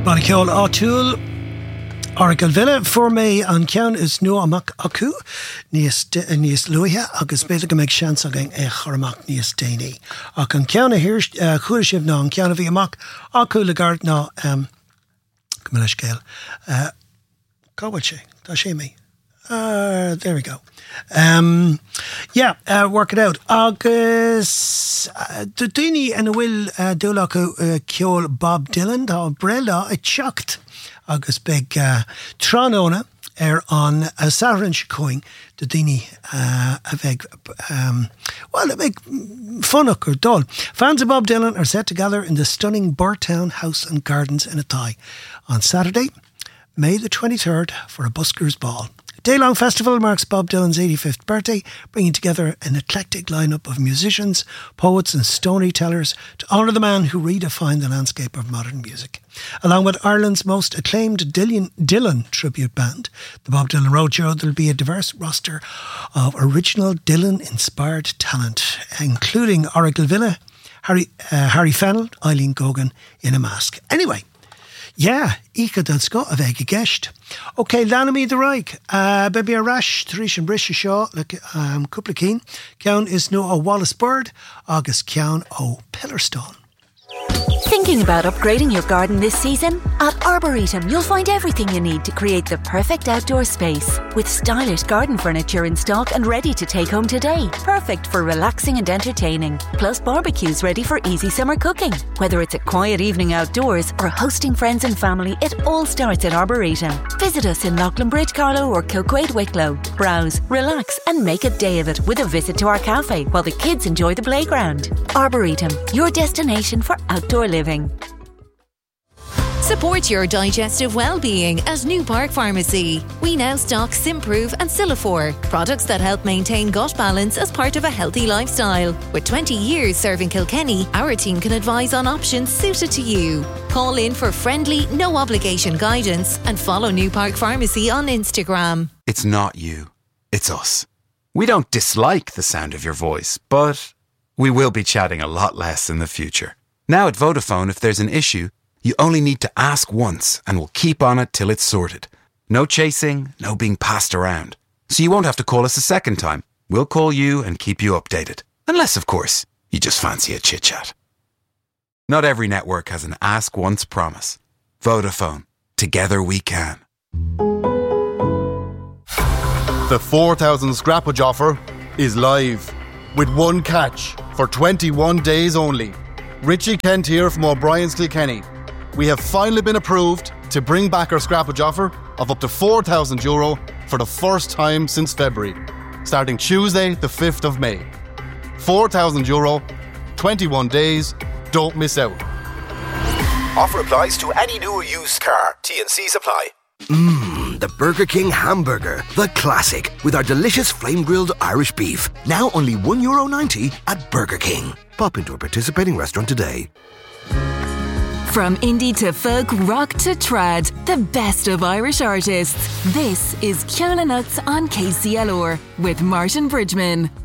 Ballyceol O'Toole, Oracle Villa, for me an ceann is nua amach acu, níos luithe agus beidir go méid seans againn chormach níos déine. Ach an ceann a hir chuair sibh ná an ceann a bhí amach acu le gard ná go mé scéal. Cábhail sé, tá sé mé. There we go. Work it out. Agus the daoine in a bhfuil dúla acu ceol Bob Dylan tá brella a teacht agus big tróna an Saharann Coing the daoine a bheith a big funnach or dull. Fans of Bob Dylan are set to gather in the stunning Burtown House and Gardens in Athy on Saturday, May the 23rd for a buskers ball. Day-long festival marks Bob Dylan's 85th birthday, bringing together an eclectic lineup of musicians, poets and storytellers to honour the man who redefined the landscape of modern music. Along with Ireland's most acclaimed Dylan tribute band, the Bob Dylan Roadshow, there will be a diverse roster of original Dylan-inspired talent, including Oracle Villa, Harry Fennell, Eileen Gogan in a mask. Anyway, Ica dal sco a bheith gist. Okay, Lanamy the Reich. Baby a rash, Trish and Brisha Shaw, like couple keen. Ceann is no a Wallace Bird, August ceann o Pillarstone. Thinking about upgrading your garden this season? At Arboretum, you'll find everything you need to create the perfect outdoor space. With stylish garden furniture in stock and ready to take home today. Perfect for relaxing and entertaining. Plus barbecues ready for easy summer cooking. Whether it's a quiet evening outdoors or hosting friends and family, it all starts at Arboretum. Visit us in Loughlin Bridge, Carlow or Kilquade, Wicklow. Browse, relax and make a day of it with a visit to our cafe while the kids enjoy the playground. Arboretum, your destination for outdoor living. Support your digestive well-being at New Park Pharmacy. We now stock Simprove and Silifor, products that help maintain gut balance as part of a healthy lifestyle. With 20 years serving Kilkenny, our team can advise on options suited to you. Call in for friendly, no-obligation guidance and follow New Park Pharmacy on Instagram. It's not you, it's us. We don't dislike the sound of your voice, but we will be chatting a lot less in the future. Now at Vodafone, if there's an issue, you only need to ask once and we'll keep on it till it's sorted. No chasing, no being passed around. So you won't have to call us a second time. We'll call you and keep you updated. Unless, of course, you just fancy a chit-chat. Not every network has an ask once promise. Vodafone. Together we can. The 4,000 scrappage offer is live. With one catch for 21 days only. Richie Kent here from O'Brien's Kilkenny. We have finally been approved to bring back our scrappage offer of up to €4,000 for the first time since February, starting Tuesday the 5th of May. €4,000, 21 days, don't miss out. Offer applies to any new or used car. T&Cs apply. The Burger King hamburger, the classic, with our delicious flame-grilled Irish beef. Now only €1.90 at Burger King. Pop into a participating restaurant today. From indie to folk, rock to trad, the best of Irish artists. This is Ceola Nuts on KCLR with Martin Bridgman.